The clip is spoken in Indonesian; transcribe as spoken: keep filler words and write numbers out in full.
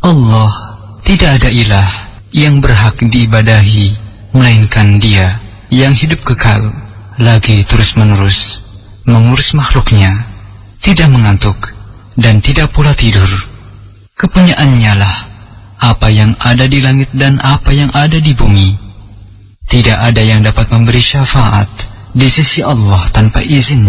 Allah, tidak ada ilah yang berhak diibadahi, melainkan Dia yang hidup kekal, lagi terus-menerus mengurus makhluknya, tidak mengantuk dan tidak pula tidur. Kepunyaannya lah apa yang ada di langit dan apa yang ada di bumi. Tidak ada yang dapat memberi syafaat di sisi Allah tanpa izin.